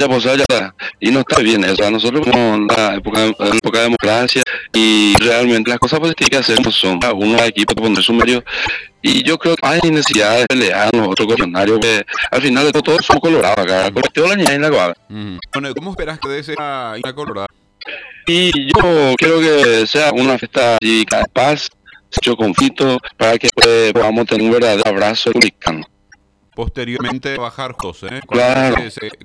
ya pasó ya está. Y no está bien eso. Nosotros como en la época de democracia y realmente las cosas pues tienen que hacer como son. Uno de equipo poner su medio. Y yo creo que hay necesidad de pelear los otros coronarios que al final de todo todos somos colorados acá. Colectivo la niña y la guava. Bueno, ¿cómo esperas que dé sea una colorada? Y yo quiero que sea una fiesta de paz, mucho conflicto, para que podamos tener un verdadero abrazo republicano. Posteriormente bajar José, Claro.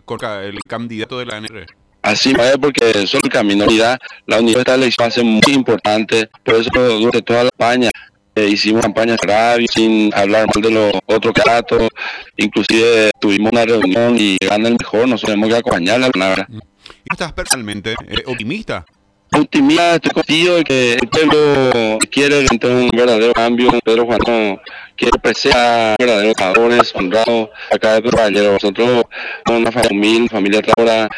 el candidato de la NR. Así es, porque solo el camino de la unidad de esta elección va a ser muy importante. Por eso durante toda la campaña hicimos campañas de radio sin hablar mal de los otros candidatos. Inclusive tuvimos una reunión y gana el mejor, nos tenemos que acompañar la palabra. ¿Estás personalmente optimista? Optimista, estoy contigo que el pueblo quiere tener un verdadero cambio. Pedro Juan quiere presenciar verdaderos trabajadores honrados acá de Pedro Gallero. Nosotros somos una familia trabajadora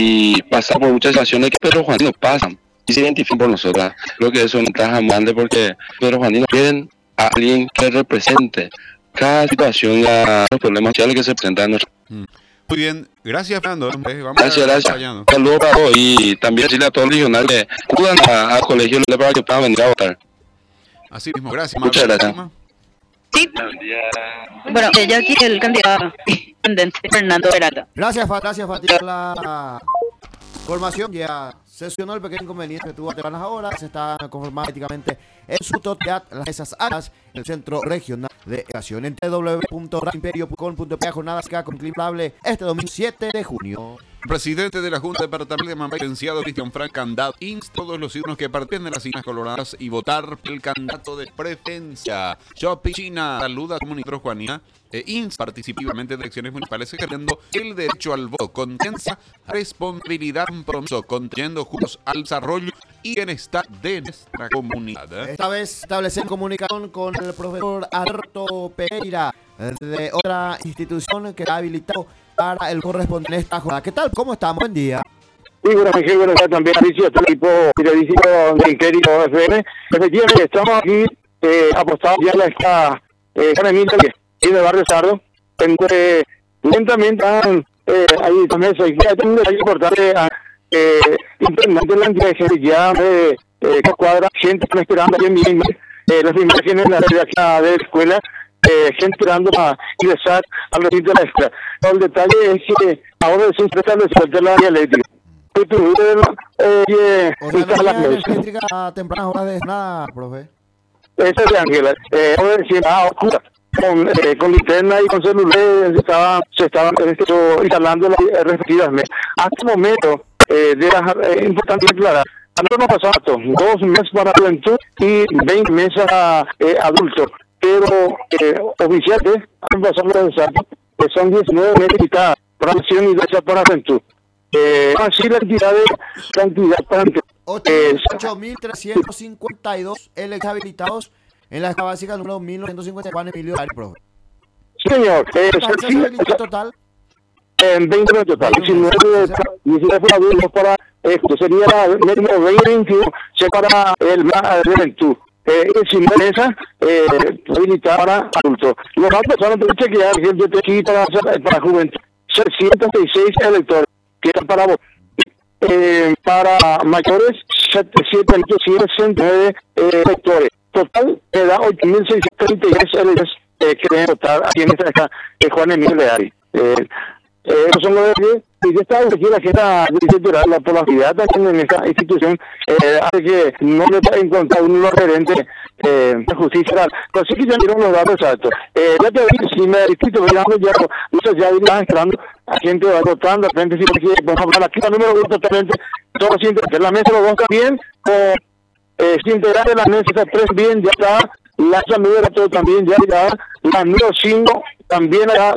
y pasar por muchas situaciones que Pedro Juan pasan y se identifican por nosotras. Creo que eso es una ventaja muy grande porque Pedro Juan quieren a alguien que represente cada situación y los problemas sociales que se presentan en nuestra. Muy bien, gracias Fernando. Vamos Gracias. Saludos para vos y también decirle a todos los regionales que acudan al colegio para que puedan venir a votar. Así mismo, gracias. Muchas gracias. Sí. Bueno, ya aquí el candidato intendente Fernando Peralta. Gracias, Fati, por la información. Ya sesionó el pequeño inconveniente que tuvo tempranas horas. Se está conformando prácticamente en su totalidad las esas áreas el Centro Regional de Educación en www.radioimperio.com.pe. Jornadas que contemplable este domingo 7 de junio. El presidente de la Junta Departamental de Mambay, licenciado Cristian Frank Candado, insta a todos los ciudadanos que participen de las Islas Coloradas y votar por el candidato de preferencia. Shopping China saluda a la comunidad juanina e insta participativamente de elecciones municipales ejerciendo el derecho al voto, confianza, responsabilidad, compromiso, contribuyendo juntos al desarrollo y bienestar de nuestra comunidad. Esta vez establecen comunicación con el profesor Alberto Pereira de otra institución que ha habilitado para el correspondiente en esta jornada. ¿Qué tal? ¿Cómo estamos? Buen día. Sí, buenas también Alicia, todo el equipo periodístico de Imperio FM. Efectivamente, estamos aquí apostados ya a esta Juan Emilio, que es de Barrio Sardo, donde lentamente hay también es un detalle importante impresionante la cantidad de gente ya de cuadra, gente están esperando aquí mismo, las imágenes de la escuela, gente esperando para ingresar al recinto de la escuela. El detalle es que ahora se establece la área eléctrica. O sea, la eléctrica a tempranas horas de nada, profe. Esa es de Ángela. Oscura. Con linterna y con celulares se estaban instalando respectivamente. Hasta el momento, es importante aclarar, a nosotros nos pasaron 2 meses para juventud y 20 meses a adultos, pero oficiales han pasado los exactos, que son 19 meses y cada para acción y gracias para juventud. Así la cantidad para 8.352 electos habilitados en la escala básica número 1950 Juan Emilio Ari, profe. Sí, señor. Total. 20 en total. 19 para adultos para esto. Sería el mínimo 20-21 para el más de juventud. Y si no es esa, habilitada para adultos. Los más personas tienen que chequear gente de aquí para juventud. 606 electores que están para votar. Para mayores, 769 electores. Total, me da 8.633 electores que deben votar aquí en esta Juan Emilio de Ari. Esos son los de y ya está aquí la gente por la ciudad en esta institución hace que no le pueda encontrar unos referentes de justicia. Pero sí que ya dieron los datos exactos. Ya te vi, si me distrito, ya irán esperando a gente va votando, a gente si vamos a hablar aquí el número 1 totalmente, todos sin integrar la mesa, los dos también, sin integrar la mesa 3 bien, ya está, la número todo también, ya está, la número 5 también,